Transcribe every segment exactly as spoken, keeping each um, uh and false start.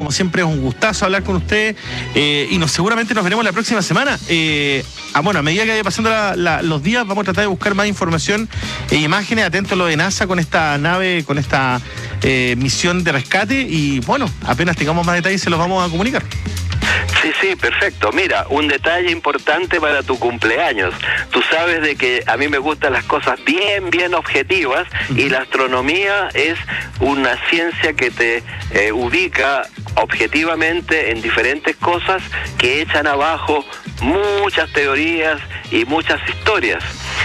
como siempre es un gustazo hablar con usted eh, y nos seguramente nos veremos la próxima semana. Eh, ah, bueno, a medida que vaya pasando la, la, los días vamos a tratar de buscar más información e imágenes, atento a lo de NASA con esta nave, con esta eh, misión de rescate y bueno, apenas tengamos más detalles se los vamos a comunicar. Sí, sí, perfecto. Mira, un detalle importante para tu cumpleaños. Tú sabes de que a mí me gustan las cosas bien, bien objetivas y la astronomía es una ciencia que te eh, ubica objetivamente en diferentes cosas que echan abajo muchas teorías y muchas historias.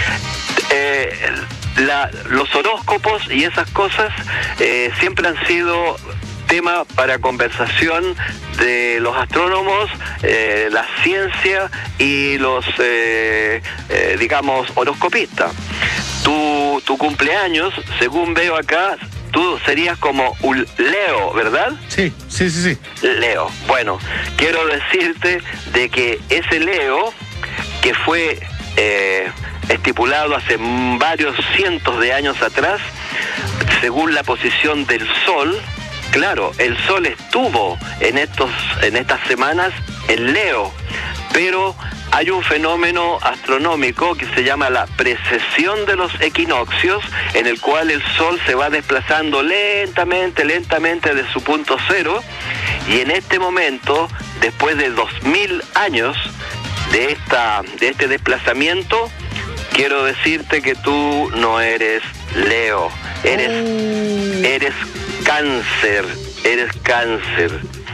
Eh, la, los horóscopos y esas cosas eh, siempre han sido tema para conversación de los astrónomos, eh, la ciencia y los, eh, eh, digamos, horoscopistas. Tu, tu cumpleaños, según veo acá, tú serías como un Leo, ¿verdad? Sí, sí, sí, sí. Leo. Bueno, quiero decirte de que ese Leo, que fue eh, estipulado hace varios cientos de años atrás, según la posición del Sol. Claro, el Sol estuvo en estos, en estas semanas en Leo, pero hay un fenómeno astronómico que se llama la precesión de los equinoccios, en el cual el Sol se va desplazando lentamente, lentamente de su punto cero, y en este momento, después de dos mil años de esta, de este desplazamiento, quiero decirte que tú no eres Leo, eres, eres Cáncer, eres Cáncer.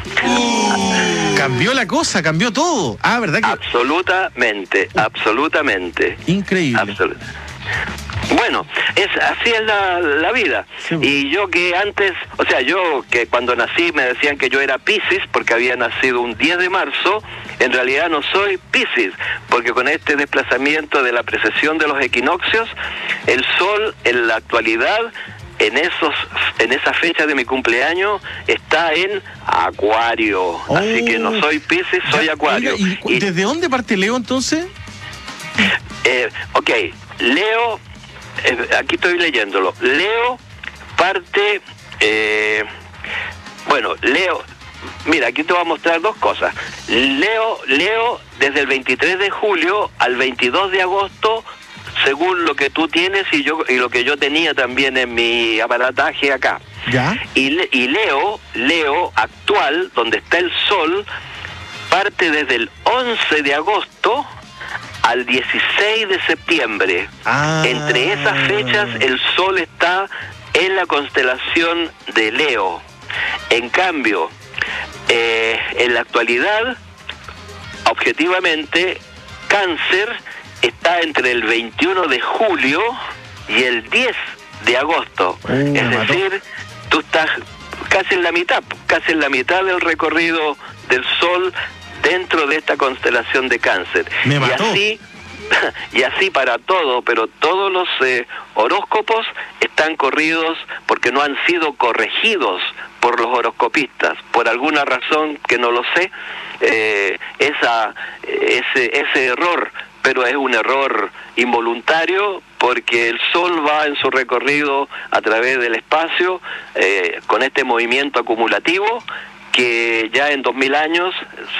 Uh, cambió la cosa, cambió todo. Ah, ¿verdad que? Absolutamente, absolutamente. Increíble. Absolut- Bueno, es así es la, la vida. Sí. Y yo que antes, o sea, yo que cuando nací me decían que yo era Piscis porque había nacido un diez de marzo, en realidad no soy Piscis, porque con este desplazamiento de la precesión de los equinoccios, el Sol en la actualidad, en esos, en esa fecha de mi cumpleaños, está en Acuario. Oh. Así que no soy Piscis, soy Ya, Acuario. oiga, ¿y, Y, ¿Desde dónde parte Leo entonces? eh, ok, Leo, eh, aquí estoy leyéndolo. Leo parte, eh, bueno, Leo, mira, aquí te voy a mostrar dos cosas. Leo, Leo desde el veintitrés de julio al veintidós de agosto, según lo que tú tienes y yo y lo que yo tenía también en mi aparataje acá. ¿Ya? Y, Le- y Leo, Leo actual, donde está el Sol, parte desde el once de agosto al dieciséis de septiembre. Ah. Entre esas fechas el Sol está en la constelación de Leo. En cambio, eh, en la actualidad, objetivamente, Cáncer está entre el veintiuno de julio y el diez de agosto. Uh, me es mató. decir, tú estás casi en la mitad, casi en la mitad del recorrido del Sol dentro de esta constelación de Cáncer. Me y mató. así y así para todo, pero todos los eh, horóscopos están corridos porque no han sido corregidos por los horoscopistas, por alguna razón que no lo sé, eh, esa ese ese error, pero es un error involuntario porque el Sol va en su recorrido a través del espacio eh, con este movimiento acumulativo que ya en dos mil años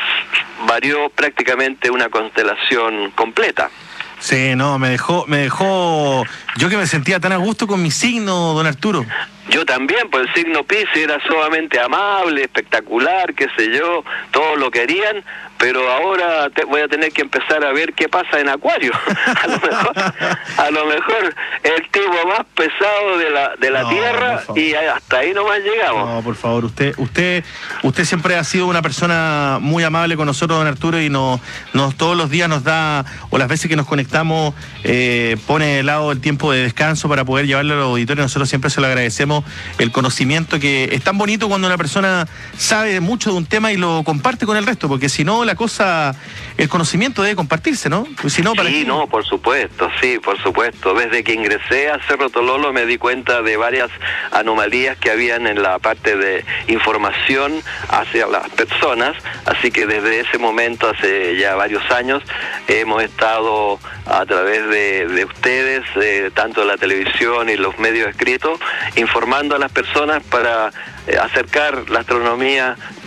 varió prácticamente una constelación completa. Sí, no, me dejó, me dejó, yo que me sentía tan a gusto con mi signo, don Arturo. Yo también, pues el signo Piscis era sumamente amable, espectacular, qué sé yo, todos lo querían, pero ahora te, voy a tener que empezar a ver qué pasa en Acuario. a lo mejor, a lo mejor el tipo más pesado de la de la No, Tierra por favor. y hasta ahí nomás llegamos. No, por favor, usted, usted, usted siempre ha sido una persona muy amable con nosotros, don Arturo, y nos, nos todos los días nos da, o las veces que nos conectamos, eh, pone de lado el tiempo de descanso para poder llevarlo a los auditores. Nosotros siempre se lo agradecemos el conocimiento, que es tan bonito cuando una persona sabe mucho de un tema y lo comparte con el resto, porque si no la cosa, el conocimiento debe compartirse, ¿no? Pues si no, ¿para Sí, qué? no, por supuesto, sí, por supuesto. Desde que ingresé a Cerro Tololo me di cuenta de varias anomalías que habían en la parte de información hacia las personas, así que desde ese momento, hace ya varios años, hemos estado a través de, de ustedes, eh, tanto la televisión y los medios escritos, informando a las personas para eh, acercar la astronomía